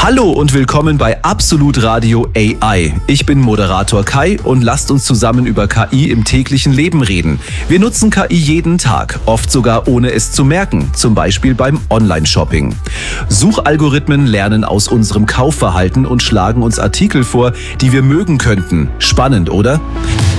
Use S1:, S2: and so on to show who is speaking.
S1: Hallo und willkommen bei Absolut Radio AI. Ich bin Moderator Kai und lasst uns zusammen über KI im täglichen Leben reden. Wir nutzen KI jeden Tag, oft sogar ohne es zu merken, zum Beispiel beim Online-Shopping. Suchalgorithmen lernen aus unserem Kaufverhalten und schlagen uns Artikel vor, die wir mögen könnten. Spannend, oder?